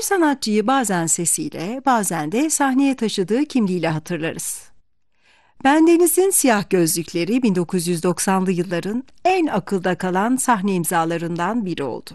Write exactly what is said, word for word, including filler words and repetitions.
sanatçıyı bazen sesiyle, bazen de sahneye taşıdığı kimliğiyle hatırlarız. Bendeniz'in Siyah Gözlükleri bin dokuz yüz doksanlı yılların en akılda kalan sahne imzalarından biri oldu.